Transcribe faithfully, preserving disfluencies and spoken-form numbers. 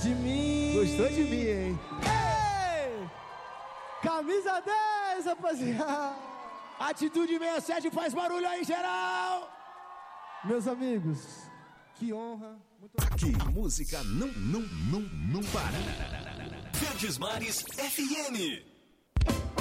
de mim. Gostou de mim, hein? Ei! Camisa dez, rapaziada. Atitude sessenta e sete, faz barulho aí, geral. Meus amigos, que honra. Muito... Aqui, música não, não, não, não para. Verdes Mares F M.